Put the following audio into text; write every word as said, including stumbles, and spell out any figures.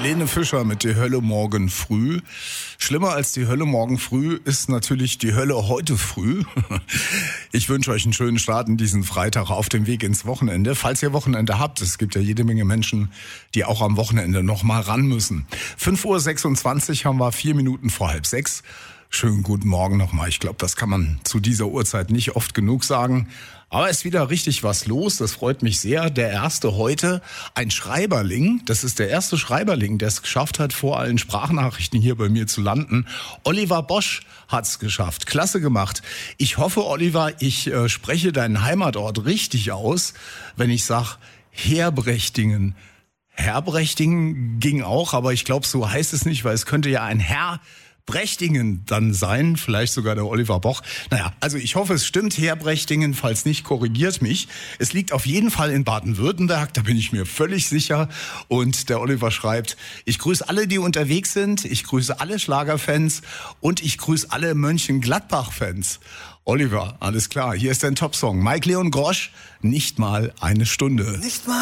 Helene Fischer mit Die Hölle morgen früh. Schlimmer als die Hölle morgen früh ist natürlich die Hölle heute früh. Ich wünsche euch einen schönen Start in diesen Freitag auf dem Weg ins Wochenende. Falls ihr Wochenende habt, es gibt ja jede Menge Menschen, die auch am Wochenende noch mal ran müssen. fünf Uhr sechsundzwanzig haben wir, vier Minuten vor halb sechs. Schönen guten Morgen nochmal. Ich glaube, das kann man zu dieser Uhrzeit nicht oft genug sagen. Aber ist wieder richtig was los. Das freut mich sehr. Der erste heute, ein Schreiberling. Das ist der erste Schreiberling, der es geschafft hat, vor allen Sprachnachrichten hier bei mir zu landen. Oliver Bosch hat es geschafft. Klasse gemacht. Ich hoffe, Oliver, ich äh, spreche deinen Heimatort richtig aus, wenn ich sage Herbrechtingen. Herbrechtingen ging auch, aber ich glaube, so heißt es nicht, weil es könnte ja ein Herr Brechtingen dann sein, vielleicht sogar der Oliver Boch. Naja, also ich hoffe, es stimmt, Herbrechtingen, falls nicht, korrigiert mich. Es liegt auf jeden Fall in Baden-Württemberg, da bin ich mir völlig sicher. Und der Oliver schreibt, ich grüße alle, die unterwegs sind, ich grüße alle Schlagerfans und ich grüße alle Mönchengladbach-Fans. Oliver, alles klar, hier ist dein Top-Song. Mike Leon Grosch, nicht mal eine Stunde. Nicht mal